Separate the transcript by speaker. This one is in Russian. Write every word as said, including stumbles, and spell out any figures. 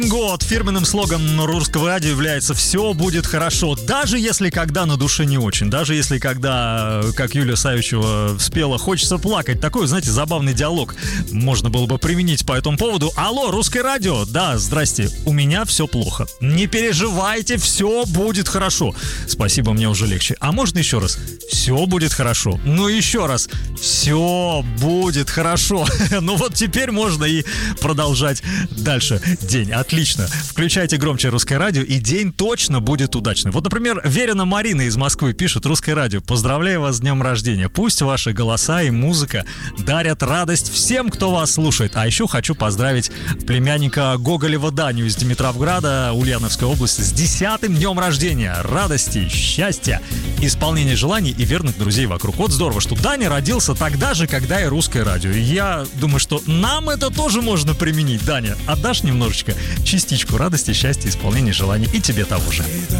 Speaker 1: Год. Фирменным слоганом русского радио является «Все будет хорошо». Даже если когда на душе не очень. Даже если когда, как Юлия Савичева спела, хочется плакать. Такой, знаете, забавный диалог можно было бы применить по этому поводу. Алло, русское радио. Да, здрасте. У меня все плохо. Не переживайте, все будет хорошо. Спасибо, мне уже легче. А можно еще раз? Все будет хорошо. Ну еще раз. Все будет хорошо. Ну вот теперь можно и продолжать дальше день. Отлично. Включайте громче русское радио, и день точно будет удачный. Вот, например, Верина Марина из Москвы пишет: русское радио, поздравляю вас с днем рождения. Пусть ваши голоса и музыка дарят радость всем, кто вас слушает. А еще хочу поздравить племянника Гоголева Даню из Димитровграда, Ульяновской области, с десятым днем рождения. Радости, счастья, исполнения желаний и верных друзей вокруг. Вот здорово, что Даня родился тогда же, когда и русское радио. И я думаю, что нам это тоже можно применить. Даня, отдашь немножечко, частичку радости, счастья, исполнения желаний, и тебе того же.